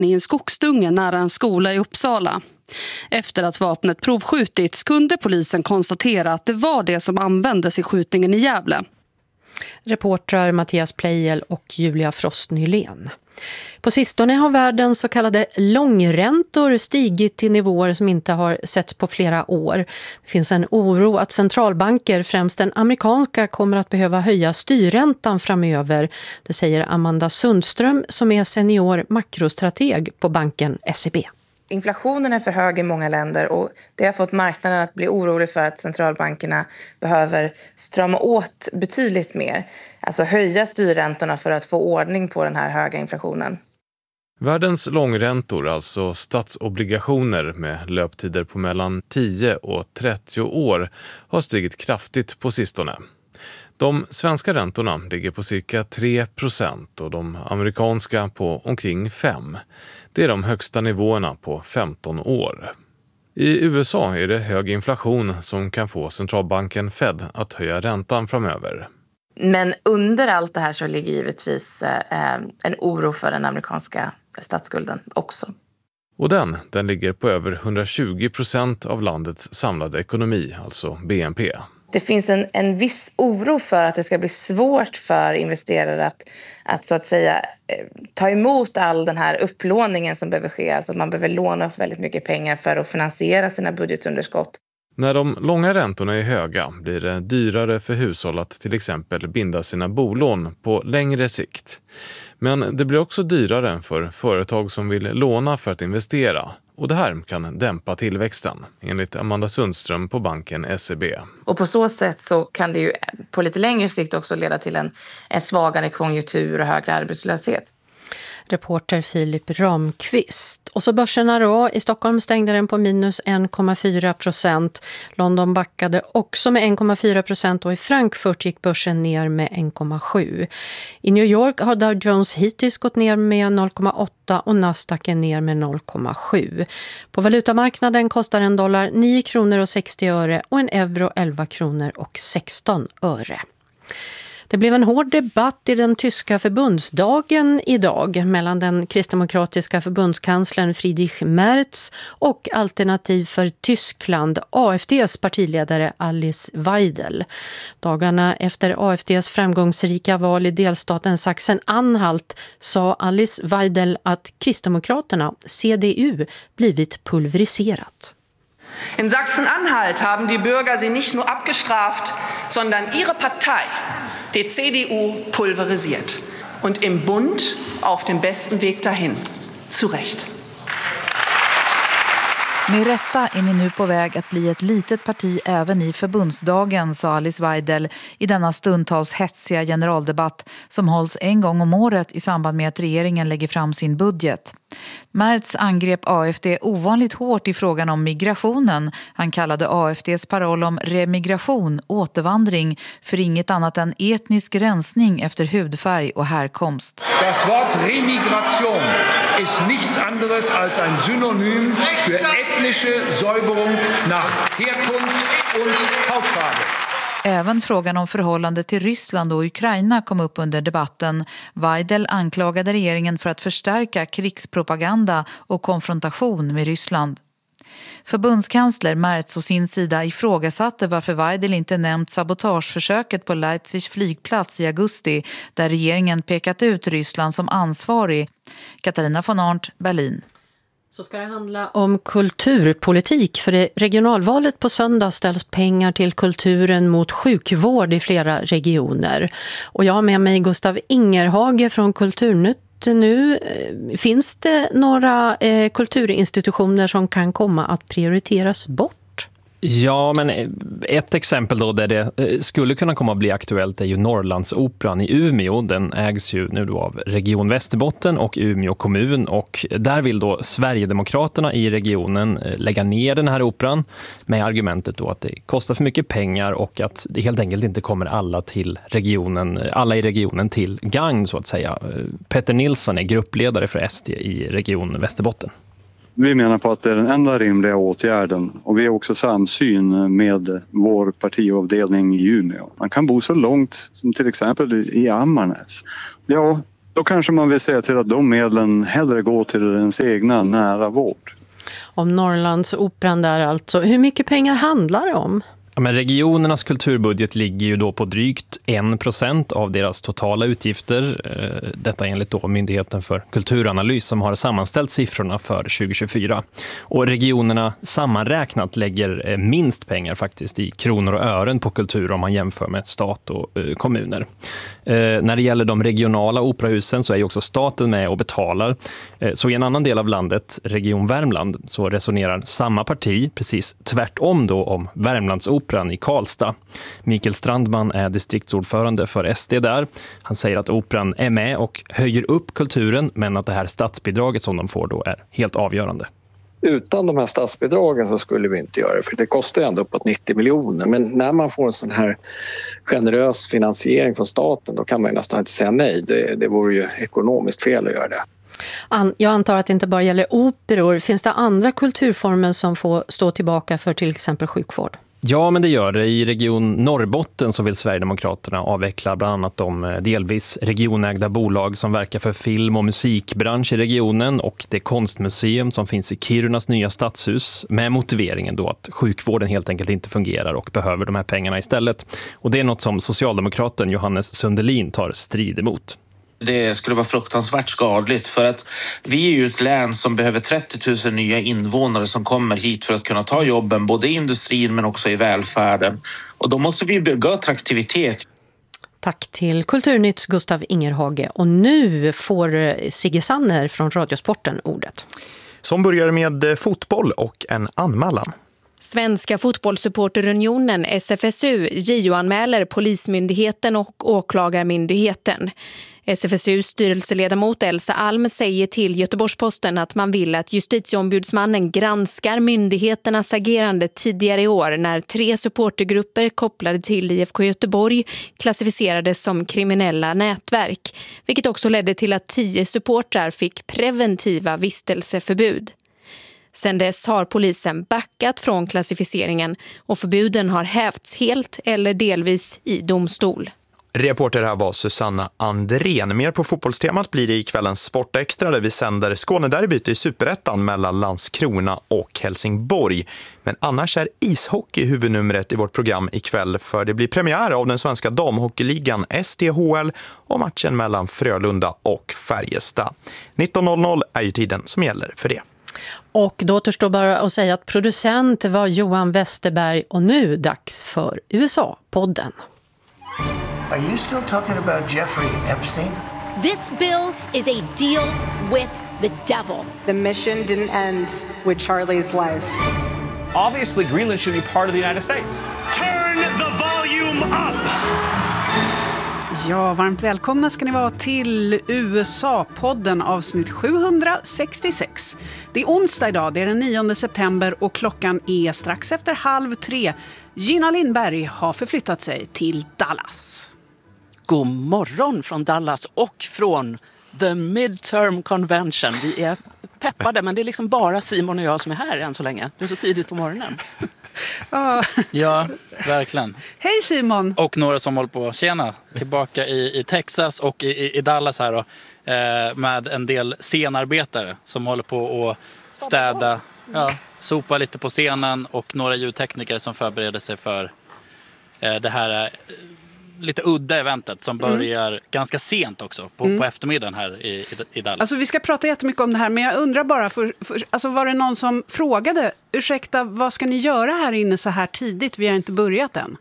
i en skogsdunge nära en skola i Uppsala. Efter att vapnet provskjutits kunde polisen konstatera att det var det som användes i skjutningen i Gävle. Reportrar Mattias Pleijel och Julia Frost Nylén. På sistone har världens så kallade långräntor stigit till nivåer som inte har setts på flera år. Det finns en oro att centralbanker, främst den amerikanska, kommer att behöva höja styrräntan framöver. Det säger Amanda Sundström som är senior makrostrateg på banken SEB. Inflationen är för hög i många länder och det har fått marknaden att bli orolig för att centralbankerna behöver strama åt betydligt mer. Alltså höja styrräntorna för att få ordning på den här höga inflationen. Världens långräntor, alltså statsobligationer med löptider på mellan 10 och 30 år, har stigit kraftigt på sistone. De svenska räntorna ligger på cirka 3% och de amerikanska på omkring 5%. Det är de högsta nivåerna på 15 år. I USA är det hög inflation som kan få centralbanken Fed att höja räntan framöver. Men under allt det här så ligger givetvis en oro för den amerikanska statsskulden också. Och den ligger på över 120% av landets samlade ekonomi, alltså BNP. Det finns en viss oro för att det ska bli svårt för investerare att så att säga ta emot all den här upplåningen som behöver ske. Alltså att man behöver låna upp väldigt mycket pengar för att finansiera sina budgetunderskott. När de långa räntorna är höga blir det dyrare för hushåll att till exempel binda sina bolån på längre sikt. Men det blir också dyrare för företag som vill låna för att investera. Och det här kan dämpa tillväxten, enligt Amanda Sundström på banken SEB. Och på så sätt så kan det ju på lite längre sikt också leda till en svagare konjunktur och högre arbetslöshet. Reporter Filip Ramqvist. Och så börserna då. I Stockholm stängde den på minus 1,4%. London backade också med 1,4% och i Frankfurt gick börsen ner med 1,7%. I New York har Dow Jones hittills gått ner med 0,8% och Nasdaq är ner med 0,7%. På valutamarknaden kostar en dollar 9 kronor och 60 öre och en euro 11 kronor och 16 öre. Det blev en hård debatt i den tyska förbundsdagen idag mellan den kristdemokratiska förbundskanslern Friedrich Merz och Alternativ för Tyskland, AfDs partiledare Alice Weidel. Dagarna efter AfDs framgångsrika val i delstaten Sachsen-Anhalt sa Alice Weidel att Kristdemokraterna, CDU, blivit pulveriserat. In Sachsen-Anhalt haben die Bürger sie nicht nur abgestraft, sondern ihre Partei, die CDU, pulverisiert. Und im Bund auf dem besten Weg dahin. Zu Recht. Med rätta är ni nu på väg att bli ett litet parti även i förbundsdagen, sa Alice Weidel i denna stundtals hetsiga generaldebatt som hålls en gång om året i samband med att regeringen lägger fram sin budget. Merz angrep AfD ovanligt hårt i frågan om migrationen. Han kallade AfDs paroll om remigration, återvandring, för inget annat än etnisk rensning efter hudfärg och härkomst. Das Wort remigration ist nichts anderes als ein Synonym für ethnische Säuberung nach Herkunft und Hautfarbe. Även frågan om förhållande till Ryssland och Ukraina kom upp under debatten. Weidel anklagade regeringen för att förstärka krigspropaganda och konfrontation med Ryssland. Förbundskansler Merz å sin sida ifrågasatte varför Weidel inte nämnt sabotageförsöket på Leipzigs flygplats i augusti där regeringen pekat ut Ryssland som ansvarig. Katarina von Arndt, Berlin. Så ska det handla om kulturpolitik. För det regionalvalet på söndag ställs pengar till kulturen mot sjukvård i flera regioner. Och jag har med mig Gustav Ingerhage från Kulturnytt nu. Finns det några kulturinstitutioner som kan komma att prioriteras bort? Ja, men ett exempel då där det skulle kunna komma att bli aktuellt är ju Norrlandsoperan i Umeå. Den ägs ju nu då av Region Västerbotten och Umeå kommun, och där vill då Sverigedemokraterna i regionen lägga ner den här operan med argumentet då att det kostar för mycket pengar och att det helt enkelt inte kommer alla i regionen till gagn så att säga. Petter Nilsson är gruppledare för SD i Region Västerbotten. Vi menar på att det är den enda rimliga åtgärden, och vi är också samsyn med vår partiavdelning i Umeå. Man kan bo så långt som till exempel i Ammarnäs. Ja, Då kanske man vill säga till att de medlen hellre går till ens egna nära vård. Om Norrlandsoperan där alltså. Hur mycket pengar handlar det om? Ja, men regionernas kulturbudget ligger ju då på drygt 1% av deras totala utgifter. Detta enligt då Myndigheten för kulturanalys som har sammanställt siffrorna för 2024. Och regionerna sammanräknat lägger minst pengar faktiskt i kronor och ören på kultur om man jämför med stat och kommuner. När det gäller de regionala operahusen så är ju också staten med och betalar. Så i en annan del av landet, Region Värmland, så resonerar samma parti precis tvärtom då om Värmlandsoperan i Karlstad. Mikael Strandman är distriktsordförande för SD där. Han säger att operan är med och höjer upp kulturen, men att det här statsbidraget som de får då är helt avgörande. Utan de här statsbidragen så skulle vi inte göra det, för det kostar ju ändå uppåt 90 miljoner. Men när man får en sån här generös finansiering från staten, då kan man ju nästan inte säga nej. Det vore ju ekonomiskt fel att göra det. Jag antar att det inte bara gäller operor. Finns det andra kulturformer som får stå tillbaka för till exempel sjukvård? Ja, men det gör det. I region Norrbotten så vill Sverigedemokraterna avveckla bland annat de delvis regionägda bolag som verkar för film- och musikbransch i regionen och det konstmuseum som finns i Kirunas nya stadshus med motiveringen då att sjukvården helt enkelt inte fungerar och behöver de här pengarna istället. Och det är något som socialdemokraten Johannes Sundelin tar strid emot. Det skulle vara fruktansvärt skadligt för att vi är ju ett län som behöver 30 000 nya invånare som kommer hit för att kunna ta jobben både i industrin men också i välfärden. Och då måste vi bygga attraktivitet. Tack till Kulturnytts Gustav Ingerhage. Och nu får Sigge Sanner från Radiosporten ordet. Som börjar med fotboll och en anmälan. Svenska fotbollssupporterunionen SFSU JO-anmäler Polismyndigheten och Åklagarmyndigheten. SFSUs styrelseledamot Elsa Alm säger till Göteborgs-Posten att man vill att justitieombudsmannen granskar myndigheternas agerande tidigare i år när 3 supportergrupper kopplade till IFK Göteborg klassificerades som kriminella nätverk, vilket också ledde till att 10 supportrar fick preventiva vistelseförbud. Sedan dess har polisen backat från klassificeringen och förbuden har hävts helt eller delvis i domstol. Reporter här var Susanna Andrén. Mer på fotbollstemat blir det i kvällens Sportextra där vi sänder Skånederbyt i Superettan mellan Landskrona och Helsingborg. Men annars är ishockey huvudnumret i vårt program ikväll för det blir premiär av den svenska damhockeyligan SDHL och matchen mellan Frölunda och Färjestad. 19.00 är ju tiden som gäller för det. Och då återstår bara att säga att producent var Johan Westerberg och nu dags för USA-podden. Are you still talking about Jeffrey Epstein? This bill is a deal with the devil. The mission didn't end with Charlie's life. Obviously, Greenland should be part of the United States. Turn the volume up! Ja, varmt välkomna ska ni vara till USA-podden avsnitt 766. Det är onsdag idag, det är den 9 september och klockan är strax efter 2:30. Gina Lindberg har förflyttat sig till Dallas. God morgon från Dallas och från The Midterm Convention. Vi är peppade, men det är liksom bara Simon och jag som är här än så länge. Det är så tidigt på morgonen. Ja, verkligen. Hej Simon! Och några som håller på, tjena, tillbaka i Texas och i Dallas här då, med en del scenarbetare som håller på att städa, sopa lite på scenen och några ljudtekniker som förbereder sig för det här lite udda eventet som börjar ganska sent också på eftermiddagen här i Dallas. Alltså vi ska prata jättemycket om det här, men jag undrar bara, alltså var det någon som frågade, ursäkta, vad ska ni göra här inne så här tidigt? Vi har inte börjat än.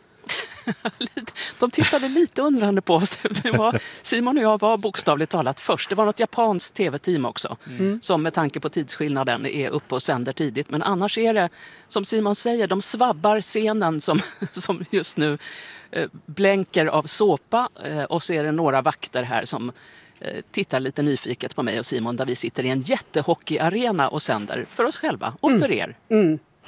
De tittade lite undrande på oss. Simon och jag var bokstavligt talat först. Det var något japanskt tv-team också som med tanke på tidsskillnaden är uppe och sänder tidigt. Men annars är det, som Simon säger, de svabbar scenen som just nu blänker av såpa. Och så är det några vakter här som tittar lite nyfiket på mig och Simon där vi sitter i en jättehockeyarena och sänder för oss själva och för er.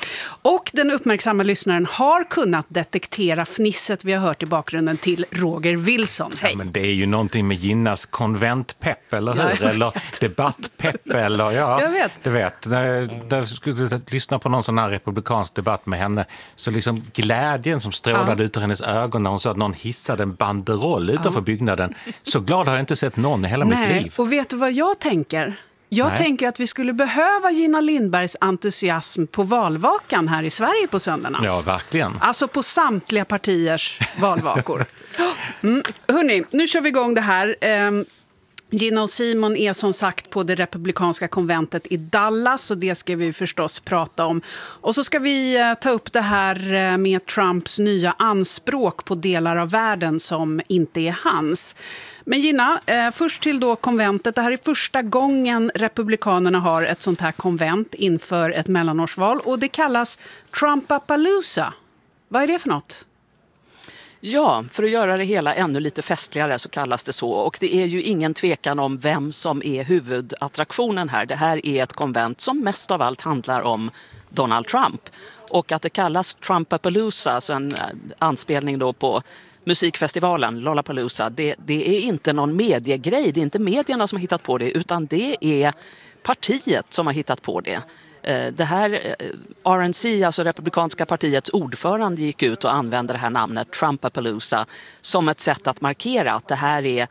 Och den uppmärksamma lyssnaren har kunnat detektera fnisset vi har hört i bakgrunden till Roger Wilson. Hej. Ja, men det är ju någonting med Ginnas konventpepp, eller hur? Ja, eller debattpepp, eller Jag vet. Du vet, när jag skulle lyssna på någon sån här republikansk debatt med henne, så liksom glädjen som strålade ut ur hennes ögon när hon sa att någon hissade en banderoll utanför byggnaden. Så glad har jag inte sett någon i hela mitt liv. Och vet du vad jag tänker? Jag tänker att vi skulle behöva Gina Lindbergs entusiasm på valvakan här i Sverige på söndag. Ja, verkligen. Alltså på samtliga partiers valvakor. Hörrni, nu kör vi igång det här. Gina och Simon är som sagt på det republikanska konventet i Dallas, och det ska vi förstås prata om. Och så ska vi ta upp det här med Trumps nya anspråk på delar av världen som inte är hans. Men Gina, först till då konventet. Det här är första gången republikanerna har ett sånt här konvent inför ett mellanårsval, och det kallas Trumpapalooza. Vad är det för något? Ja, för att göra det hela ännu lite festligare så kallas det så. Och det är ju ingen tvekan om vem som är huvudattraktionen här. Det här är ett konvent som mest av allt handlar om Donald Trump. Och att det kallas Trumpapalooza, alltså en anspelning då på musikfestivalen Lollapalooza, det är inte någon mediegrej. Det är inte medierna som har hittat på det, utan det är partiet som har hittat på det. Det här RNC, alltså Republikanska partiets ordförande, gick ut och använde det här namnet Trumpapalooza som ett sätt att markera att det här är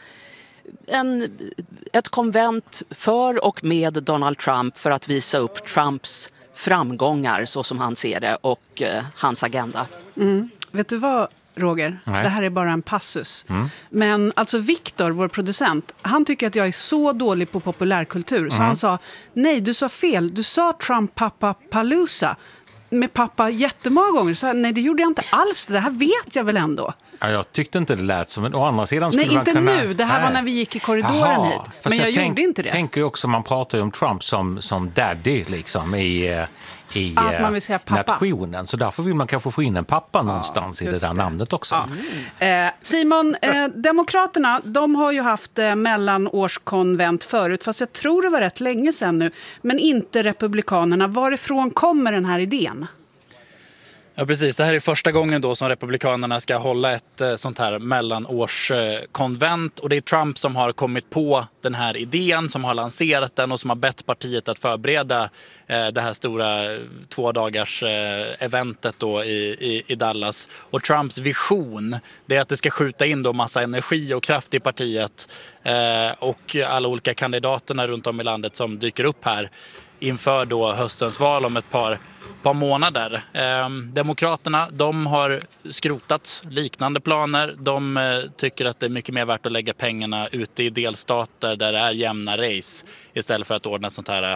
ett konvent för och med Donald Trump för att visa upp Trumps framgångar så som han ser det och hans agenda. Vet du vad, Roger? Nej. Det här är bara en passus. Men alltså Victor, vår producent, han tycker att jag är så dålig på populärkultur. Så han sa, nej du sa fel. Du sa Trumpapalooza med pappa jättemånga gånger. Så nej, det gjorde jag inte alls. Det här vet jag väl ändå. Ja, jag tyckte inte det lät som en... Å andra sidan skulle nej, man inte kunna... nu. Det här var när vi gick i korridoren hit. Men jag gjorde inte det. Tänker ju också, man pratar ju om Trump som daddy liksom i att man vill säga pappa. Nationen. Så därför vill man kanske få in en pappa någonstans i det där namnet också. Simon, Demokraterna, de har ju haft mellanårskonvent förut, fast jag tror det var rätt länge sedan nu. Men inte Republikanerna. Varifrån kommer den här idén? Ja, precis. Det här är första gången då som Republikanerna ska hålla ett sånt här mellanårskonvent. Och det är Trump som har kommit på den här idén, som har lanserat den och som har bett partiet att förbereda det här stora 2 dagars eventet då i Dallas. Och Trumps vision, det är att det ska skjuta in då massa energi och kraft i partiet och alla olika kandidaterna runt om i landet som dyker upp här inför då höstens val om ett par månader. Demokraterna, de har skrotat liknande planer. De tycker att det är mycket mer värt att lägga pengarna ute i delstater där det är jämna race istället för att ordna ett sånt här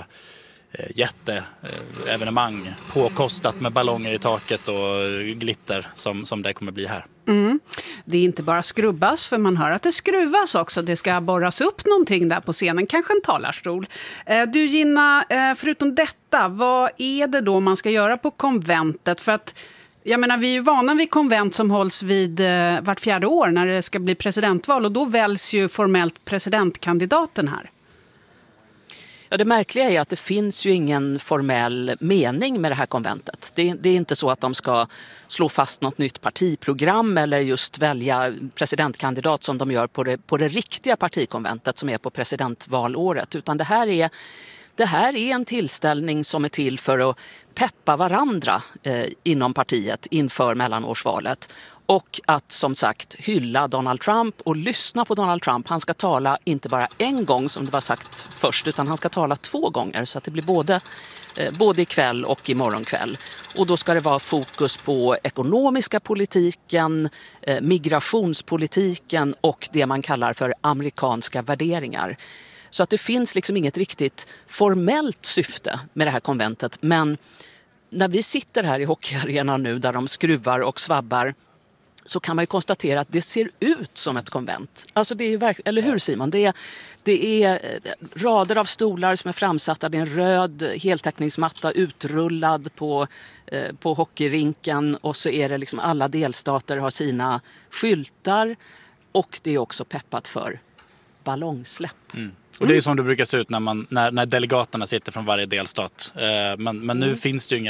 jätteevenemang påkostat med ballonger i taket och glitter som det kommer bli här. Det är inte bara skrubbas, för man hör att det skruvas också. Det ska borras upp någonting där på scenen, kanske en talarstol. Du Gina, förutom detta, vad är det då man ska göra på konventet? För att, jag menar, vi är ju vana vid konvent som hålls vid vart 4:e år när det ska bli presidentval, och då väljs ju formellt presidentkandidaten här. Ja, det märkliga är att det finns ju ingen formell mening med det här konventet. Det är inte så att de ska slå fast något nytt partiprogram eller just välja presidentkandidat som de gör på det riktiga partikonventet som är på presidentvalåret. Utan det här är en tillställning som är till för att peppa varandra inom partiet inför mellanårsvalet. Och att som sagt hylla Donald Trump och lyssna på Donald Trump. Han ska tala inte bara en gång som det var sagt först, utan han ska tala 2 gånger. Så att det blir både ikväll och imorgonkväll. Och då ska det vara fokus på ekonomiska politiken, migrationspolitiken och det man kallar för amerikanska värderingar. Så att det finns liksom inget riktigt formellt syfte med det här konventet. Men när vi sitter här i hockeyarenan nu där de skruvar och svabbar, så kan man ju konstatera att det ser ut som ett konvent. Alltså det är eller hur Simon? Det är rader av stolar som är framsatta. Det är en röd heltäckningsmatta utrullad på hockeyrinken. Och så är det liksom alla delstater har sina skyltar. Och det är också peppat för ballongsläpp. Och det är som det brukar se ut när delegaterna sitter från varje delstat. Men nu finns det ju inga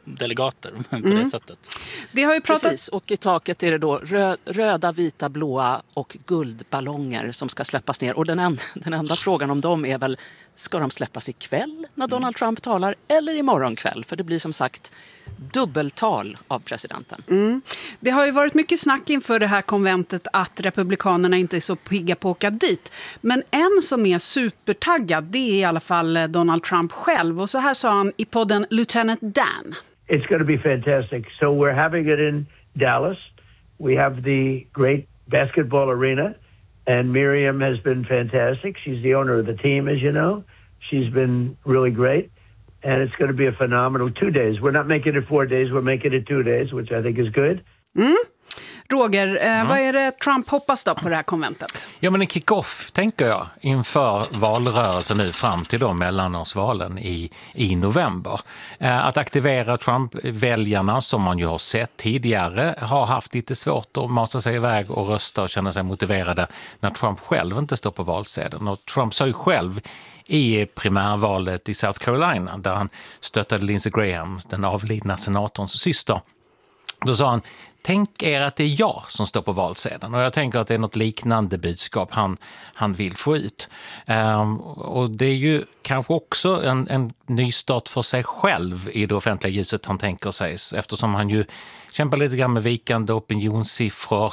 delegater på det sättet. Det har ju pratat... Precis, och i taket är det då röda, vita, blåa och guldballonger som ska släppas ner. Och den enda frågan om dem är väl, ska de släppas ikväll när Donald Trump talar eller imorgon kväll? För det blir som sagt dubbeltal av presidenten. Det har ju varit mycket snack inför det här konventet att republikanerna inte är så pigga på att åka dit. Men en som är supertaggad, det är i alla fall Donald Trump själv. Och så här sa han i podden Lieutenant Dan. It's going to be fantastic. So we're having it in Dallas. We have the great basketball arena. And Miriam has been fantastic. She's the owner of the team, as you know. She's been really great. And it's going to be a phenomenal 2 days. We're not making it 4 days. We're making it 2 days, which I think is good. Roger, vad är det Trump hoppas då på det här konventet? Ja, men en kick-off, tänker jag, inför valrörelsen nu fram till de mellanårsvalen i november. Att aktivera Trump-väljarna, som man ju har sett tidigare, har haft lite svårt att masa sig iväg och rösta och känna sig motiverade när Trump själv inte står på valsedeln. Och Trump sa ju själv i primärvalet i South Carolina, där han stöttade Lindsey Graham, den avlidna senatorns syster. Då sa han, tänk er att det är jag som står på valsedeln. Och jag tänker att det är något liknande budskap han vill få ut. Och det är ju kanske också en nystart för sig själv i det offentliga ljuset, han tänker sig. Eftersom han ju kämpar lite grann med vikande opinionssiffror.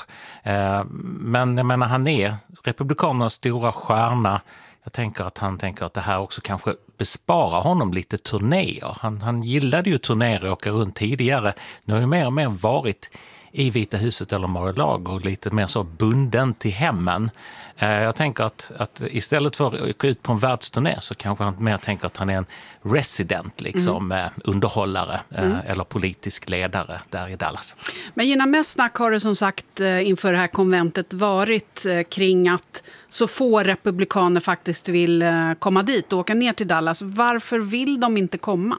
Men jag menar, han är republikanernas stora stjärna. Jag tänker att han tänker att det här också kanske besparar honom lite turnéer. Han gillade ju turnéer och åka runt tidigare. Nu har ju mer och mer varit i Vita huset eller Mar-a-Lago och lite mer så bunden till hemmen. Jag tänker att istället för att åka ut på en världsturné så kanske han mer tänker att han är en resident, liksom, underhållare eller politisk ledare där i Dallas. Men Gina, mest snack har det som sagt inför det här konventet varit kring att så få republikaner faktiskt vill komma dit och åka ner till Dallas. Varför vill de inte komma?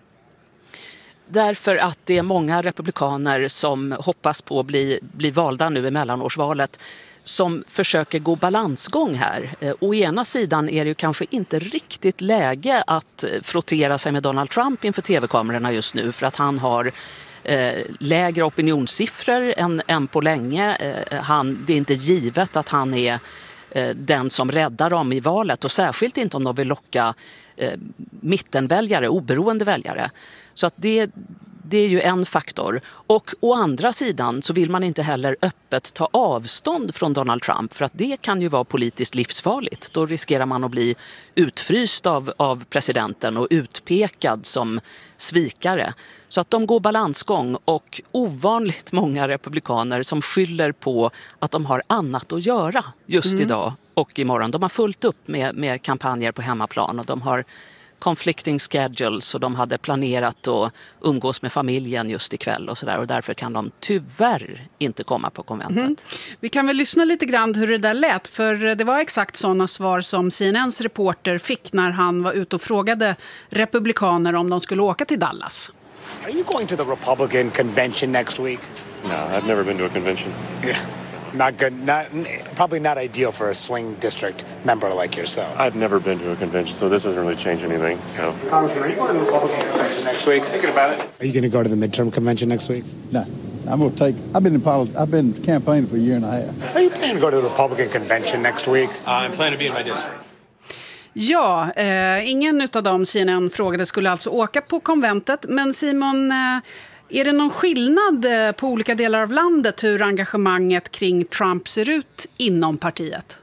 Därför att det är många republikaner som hoppas på att bli valda nu i mellanårsvalet som försöker gå balansgång här. Å ena sidan är det ju kanske inte riktigt läge att frottera sig med Donald Trump inför tv-kamerorna just nu, för att han har lägre opinionssiffror än på länge. Det är inte givet att han är den som räddar dem i valet, och särskilt inte om de vill locka mittenväljare, oberoende väljare. Så att det är ju en faktor. Och å andra sidan så vill man inte heller öppet ta avstånd från Donald Trump, för att det kan ju vara politiskt livsfarligt. Då riskerar man att bli utfryst av presidenten och utpekad som svikare. Så att de går balansgång, och ovanligt många republikaner som skyller på att de har annat att göra just idag och imorgon. De har fullt upp med kampanjer på hemmaplan, och de har conflicting schedules, och de hade planerat att umgås med familjen just ikväll och sådär, och därför kan de tyvärr inte komma på konventet. Vi kan väl lyssna lite grann hur det där lät, för det var exakt sådana svar som CNNs reporter fick när han var ute och frågade republikaner om de skulle åka till Dallas. Are you going to the Republican convention next week? No, I've never been to a convention. Yeah. Not good. Probably not ideal for a swing district member like yourself. I've never been to a convention, so this doesn't really change anything. So. Congressman, are you going to the Republican convention next week? Thinking about it. Are you going to go to the midterm convention next week? No. I'm going to take. I've been campaigning for a year and a half. Are you planning to go to the Republican convention next week? I'm planning to be in my district. Ja, ingen av dem CNN frågade skulle alltså åka på konventet. Men Simon, är det någon skillnad på olika delar av landet hur engagemanget kring Trump ser ut inom partiet?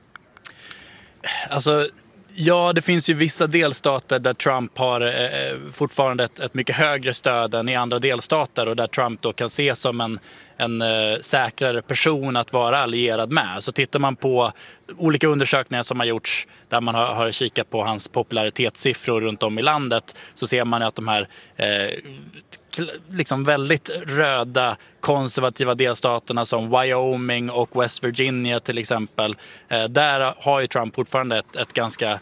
Alltså, ja, det finns ju vissa delstater där Trump har fortfarande ett mycket högre stöd än i andra delstater, och där Trump då kan ses som en säkrare person att vara allierad med. Så tittar man på olika undersökningar som har gjorts där man har kikat på hans popularitetssiffror runt om i landet, så ser man att de här liksom väldigt röda konservativa delstaterna som Wyoming och West Virginia till exempel, där har ju Trump fortfarande ett ganska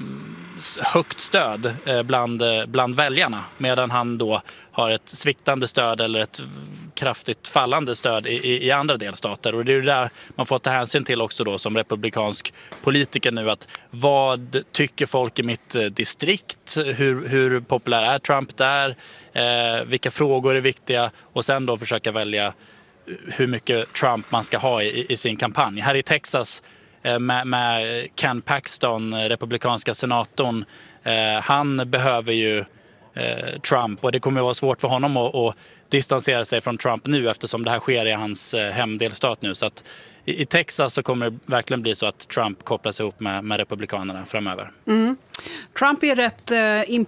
högt stöd bland väljarna, medan han då har ett sviktande stöd eller ett kraftigt fallande stöd i andra delstater. Och det är ju där man får ta hänsyn till också då som republikansk politiker nu, att vad tycker folk i mitt distrikt? Hur populär är Trump där? Vilka frågor är viktiga? Och sen då försöka välja hur mycket Trump man ska ha i sin kampanj. Här i Texas med Ken Paxton, republikanska senatorn, han behöver ju Trump, och det kommer att vara svårt för honom att distansera sig från Trump nu eftersom det här sker i hans hemdelstat nu. Så att i Texas så kommer det verkligen bli så att Trump kopplas ihop med republikanerna framöver. Trump är rätt